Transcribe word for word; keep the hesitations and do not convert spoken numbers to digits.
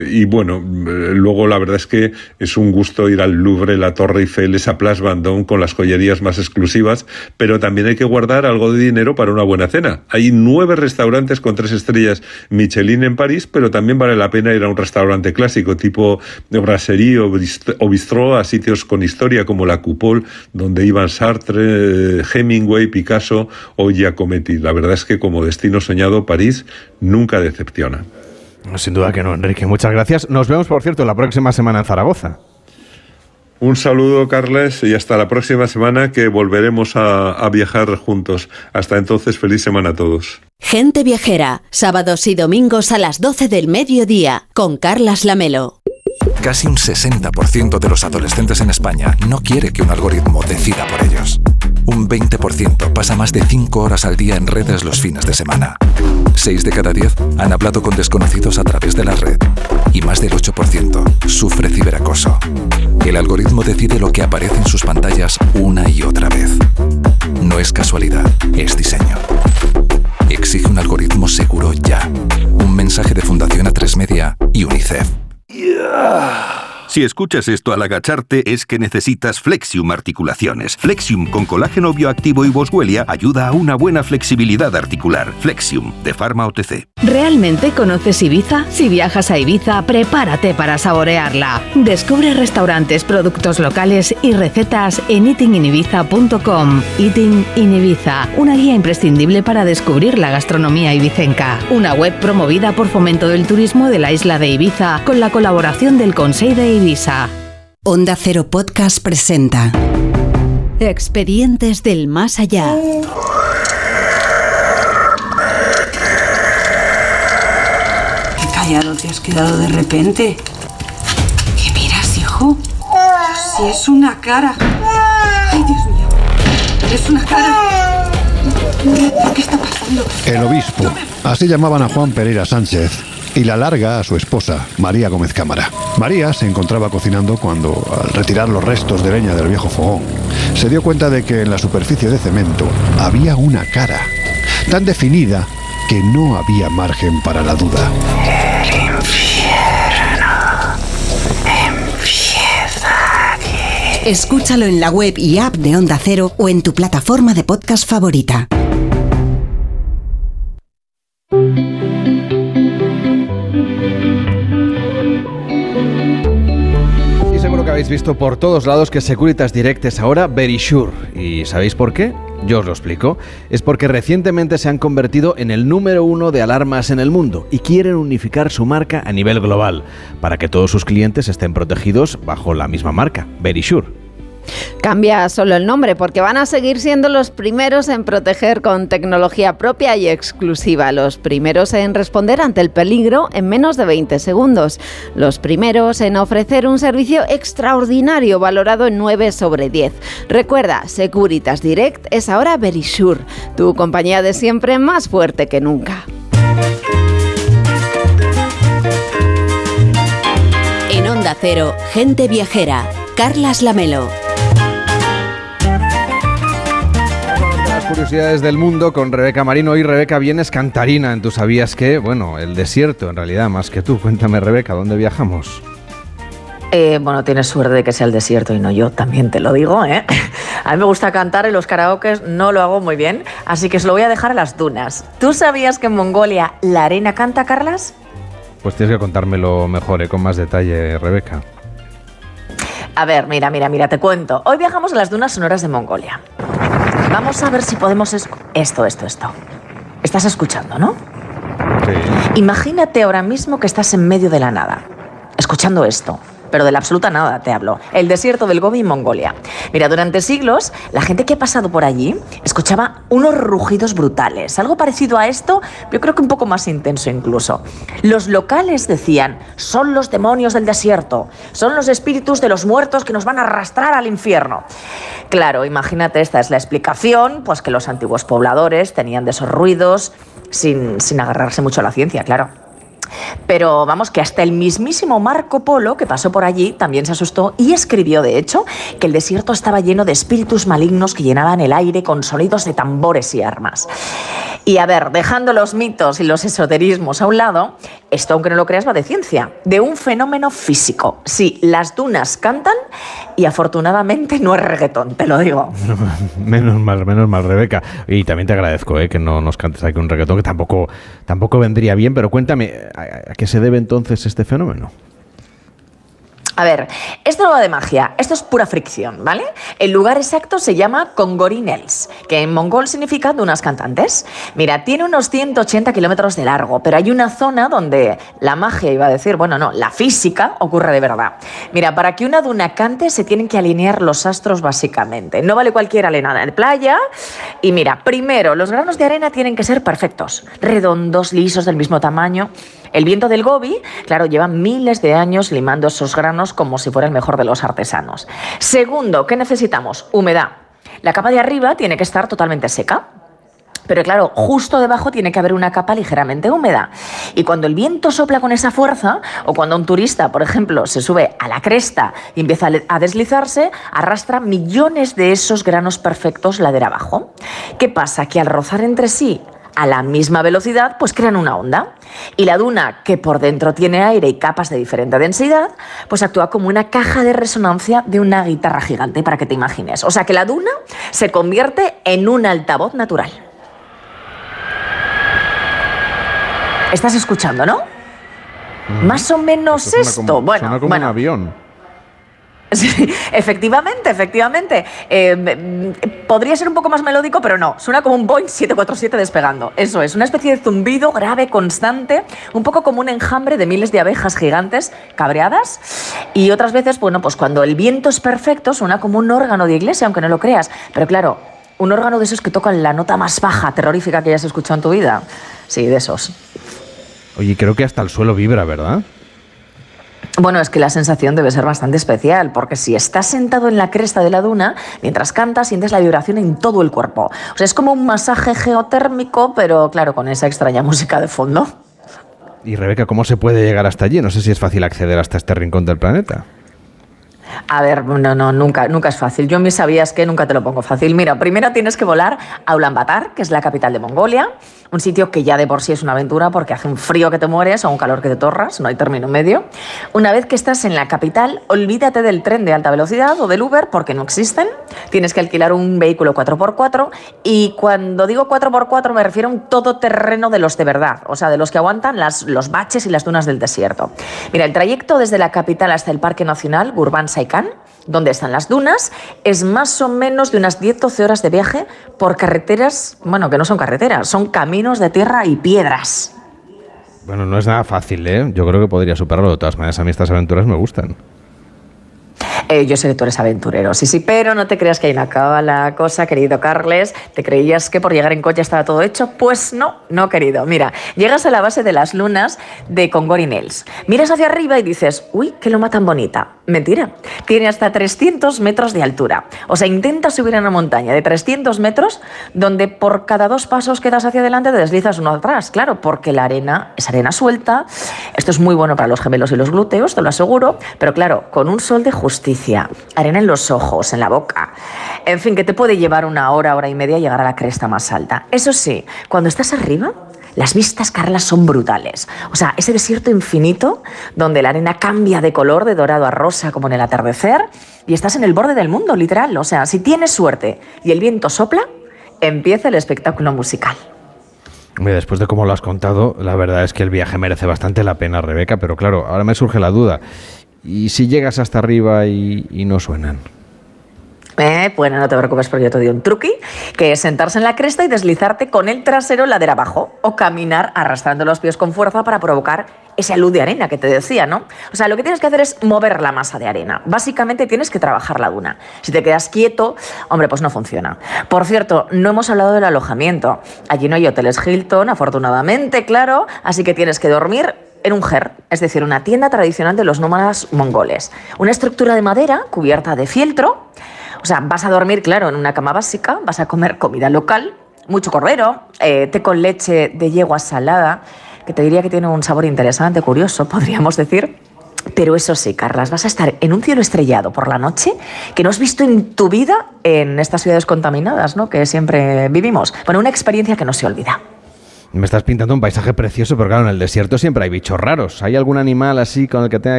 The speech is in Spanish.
Y bueno, luego la verdad es que es un gusto ir al Louvre, la Torre Eiffel, esa Place Vendôme con las joyerías más exclusivas, pero también hay que guardar algo de dinero para una buena cena. Hay nueve restaurantes con tres estrellas Michelin en París, pero también vale la pena ir a un restaurante clásico tipo Brasserie o Bistrot, a sitios con historia como la Coupole, donde iban Sartre, Hemingway, Picasso o Giacometti. La verdad es que como destino soñado, París nunca decepciona. Sin duda que no, Enrique. Muchas gracias. Nos vemos, por cierto, la próxima semana en Zaragoza. Un saludo, Carles, y hasta la próxima semana, que volveremos a, a viajar juntos. Hasta entonces, feliz semana a todos. Gente Viajera, sábados y domingos a las doce del mediodía, con Carlas Lamelo. Casi un sesenta por ciento de los adolescentes en España no quiere que un algoritmo decida por ellos. Un veinte por ciento pasa más de cinco horas al día en redes los fines de semana. seis de cada diez han hablado con desconocidos a través de la red. Y más del ocho por ciento sufre ciberacoso. El algoritmo decide lo que aparece en sus pantallas una y otra vez. No es casualidad, es diseño. Exige un algoritmo seguro ya. Un mensaje de Fundación A tres Media y UNICEF. Si escuchas esto al agacharte es que necesitas Flexium Articulaciones. Flexium con colágeno bioactivo y boswellia ayuda a una buena flexibilidad articular. Flexium, de Pharma O T C. ¿Realmente conoces Ibiza? Si viajas a Ibiza, prepárate para saborearla. Descubre restaurantes, productos locales y recetas en eating in ibiza punto com. Eating in Ibiza, una guía imprescindible para descubrir la gastronomía ibicenca. Una web promovida por Fomento del Turismo de la isla de Ibiza con la colaboración del Consejo de Ibiza. Ibiza. Onda Cero Podcast presenta Expedientes del Más Allá. Qué callado te has quedado de repente. ¿Qué miras, hijo? Si es una cara. Ay, Dios mío. Es una cara. ¿Qué está pasando? El obispo. Así llamaban a Juan Pereira Sánchez. Y la larga a su esposa, María Gómez Cámara. María se encontraba cocinando cuando, al retirar los restos de leña del viejo fogón, se dio cuenta de que en la superficie de cemento había una cara, tan definida que no había margen para la duda. El infierno empieza aquí. Escúchalo en la web y app de Onda Cero o en tu plataforma de podcast favorita. Habéis visto por todos lados que Securitas Direct es ahora Verisure. ¿Y sabéis por qué? Yo os lo explico. Es porque recientemente se han convertido en el número uno de alarmas en el mundo y quieren unificar su marca a nivel global para que todos sus clientes estén protegidos bajo la misma marca, Verisure. Cambia solo el nombre porque van a seguir siendo los primeros en proteger con tecnología propia y exclusiva, los primeros en responder ante el peligro en menos de veinte segundos, los primeros en ofrecer un servicio extraordinario valorado en nueve sobre diez. Recuerda, Securitas Direct es ahora Verisure, tu compañía de siempre más fuerte que nunca. En Onda Cero, Gente Viajera, Carlas Lamelo. Curiosidades del mundo con Rebeca Marino. Y Rebeca, vienes cantarina en Tu Sabías Qué. Bueno, el desierto en realidad, más que tú. Cuéntame, Rebeca, ¿dónde viajamos? Eh, bueno, tienes suerte de que sea el desierto y no yo, también te lo digo, ¿eh? A mí me gusta cantar en los karaokes, no lo hago muy bien, así que os lo voy a dejar a las dunas. ¿Tú sabías que en Mongolia la arena canta, Carlas? Pues tienes que contármelo mejor, ¿eh? Con más detalle, Rebeca. A ver, mira, mira, mira, te cuento. Hoy viajamos a las dunas sonoras de Mongolia. Vamos a ver si podemos... Esc- esto, esto, esto. Estás escuchando, ¿no? Sí. Imagínate ahora mismo que estás en medio de la nada, escuchando esto. Pero de la absoluta nada te hablo. El desierto del Gobi, Mongolia. Mira, durante siglos, la gente que ha pasado por allí escuchaba unos rugidos brutales. Algo parecido a esto, yo creo que un poco más intenso incluso. Los locales decían, son los demonios del desierto. Son los espíritus de los muertos que nos van a arrastrar al infierno. Claro, imagínate, esta es la explicación, pues que los antiguos pobladores tenían de esos ruidos sin, sin agarrarse mucho a la ciencia, claro. Pero vamos, que hasta el mismísimo Marco Polo, que pasó por allí, también se asustó y escribió, de hecho, que el desierto estaba lleno de espíritus malignos que llenaban el aire con sonidos de tambores y armas. Y a ver, dejando los mitos y los esoterismos a un lado, esto, aunque no lo creas, va de ciencia, de un fenómeno físico. Sí, las dunas cantan y afortunadamente no es reggaetón, te lo digo. Menos mal, menos mal, Rebeca. Y también te agradezco ¿eh? que no nos cantes aquí un reggaetón, que tampoco, tampoco vendría bien, pero cuéntame, ¿a qué se debe entonces este fenómeno? A ver, esto no va de magia, esto es pura fricción, ¿vale? El lugar exacto se llama Kongorinels, que en mongol significa dunas cantantes. Mira, tiene unos ciento ochenta kilómetros de largo, pero hay una zona donde la magia, iba a decir, bueno, no, la física ocurre de verdad. Mira, para que una duna cante se tienen que alinear los astros básicamente. No vale cualquier arena de playa. Y mira, primero, los granos de arena tienen que ser perfectos, redondos, lisos, del mismo tamaño. El viento del Gobi, claro, lleva miles de años limando esos granos como si fuera el mejor de los artesanos. Segundo, ¿qué necesitamos? Humedad. La capa de arriba tiene que estar totalmente seca. Pero claro, justo debajo tiene que haber una capa ligeramente húmeda. Y cuando el viento sopla con esa fuerza, o cuando un turista, por ejemplo, se sube a la cresta y empieza a deslizarse, arrastra millones de esos granos perfectos ladera abajo. ¿Qué pasa? Que al rozar entre sí a la misma velocidad, pues crean una onda. Y la duna, que por dentro tiene aire y capas de diferente densidad, pues actúa como una caja de resonancia de una guitarra gigante, para que te imagines. O sea que la duna se convierte en un altavoz natural. ¿Estás escuchando, no? Mm. Más o menos esto. esto. Como, bueno, suena como bueno. un avión. Sí, efectivamente, efectivamente. Eh, podría ser un poco más melódico, pero no. Suena como un Boeing siete cuatro siete despegando. Eso es, una especie de zumbido grave, constante, un poco como un enjambre de miles de abejas gigantes cabreadas. Y otras veces, bueno, pues cuando el viento es perfecto, suena como un órgano de iglesia, aunque no lo creas. Pero claro, un órgano de esos que tocan la nota más baja, terrorífica que hayas escuchado en tu vida. Sí, de esos. Oye, creo que hasta el suelo vibra, ¿verdad? Bueno, es que la sensación debe ser bastante especial, porque si estás sentado en la cresta de la duna, mientras cantas sientes la vibración en todo el cuerpo. O sea, es como un masaje geotérmico, pero claro, con esa extraña música de fondo. Y Rebeca, ¿cómo se puede llegar hasta allí? No sé si es fácil acceder hasta este rincón del planeta. A ver, no, no, nunca, nunca es fácil. Yo me sabías que nunca te lo pongo fácil. Mira, primero tienes que volar a Ulaanbaatar, que es la capital de Mongolia, un sitio que ya de por sí es una aventura porque hace un frío que te mueres o un calor que te torras, no hay término medio. Una vez que estás en la capital, olvídate del tren de alta velocidad o del Uber porque no existen. Tienes que alquilar un vehículo cuatro por cuatro y cuando digo cuatro por cuatro me refiero a un todoterreno de los de verdad, o sea, de los que aguantan las, los baches y las dunas del desierto. Mira, el trayecto desde la capital hasta el Parque Nacional Gurban Saikan, donde están las dunas, es más o menos de unas diez a doce horas de viaje por carreteras, bueno, que no son carreteras, son caminos de tierra y piedras. Bueno, no es nada fácil, ¿eh? Yo creo que podría superarlo. De todas maneras, a mí estas aventuras me gustan. Eh, yo sé que tú eres aventurero, sí, sí, pero no te creas que ahí no acaba la cosa, querido Carles. ¿Te creías que por llegar en coche estaba todo hecho? Pues no, no, querido. Mira, llegas a la base de las lunas de Kongorinels. Miras hacia arriba y dices, uy, qué loma tan bonita. Mentira, tiene hasta trescientos metros de altura. O sea, intenta subir a una montaña de trescientos metros donde por cada dos pasos que das hacia adelante te deslizas uno atrás. Claro, porque la arena es arena suelta. Esto es muy bueno para los gemelos y los glúteos, te lo aseguro. Pero claro, con un sol de justicia. Arena en los ojos, en la boca. En fin, que te puede llevar una hora, hora y media llegar a la cresta más alta. Eso sí, cuando estás arriba, las vistas, Carla, son brutales. O sea, ese desierto infinito donde la arena cambia de color, de dorado a rosa, como en el atardecer, y estás en el borde del mundo, literal. O sea, si tienes suerte y el viento sopla, empieza el espectáculo musical. Después de cómo lo has contado, la verdad es que el viaje merece bastante la pena, Rebeca, pero claro, ahora me surge la duda. ¿Y si llegas hasta arriba y, y no suenan? Eh, bueno, no te preocupes porque yo te doy un truqui, que es sentarse en la cresta y deslizarte con el trasero ladera abajo o caminar arrastrando los pies con fuerza para provocar esa luz de arena que te decía, ¿no? O sea, lo que tienes que hacer es mover la masa de arena. Básicamente tienes que trabajar la duna. Si te quedas quieto, hombre, pues no funciona. Por cierto, no hemos hablado del alojamiento. Allí no hay hoteles Hilton, afortunadamente, claro, así que tienes que dormir en un ger, es decir, una tienda tradicional de los nómadas mongoles. Una estructura de madera cubierta de fieltro. O sea, vas a dormir, claro, en una cama básica, vas a comer comida local, mucho cordero, eh, té con leche de yegua salada, que te diría que tiene un sabor interesante, curioso, podríamos decir. Pero eso sí, Carlas, vas a estar en un cielo estrellado por la noche que no has visto en tu vida en estas ciudades contaminadas, ¿no?, que siempre vivimos. Bueno, una experiencia que no se olvida. Me estás pintando un paisaje precioso, pero claro, en el desierto siempre hay bichos raros. ¿Hay algún animal así con el que tenga